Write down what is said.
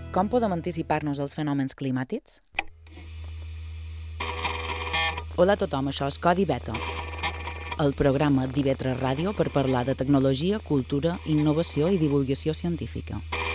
Com podem anticipar-nos als fenòmens climàtics? Hola a tothom, això és Codi Beta, el programa d'IV3 Ràdio per parlar de tecnologia, cultura, innovació i divulgació científica.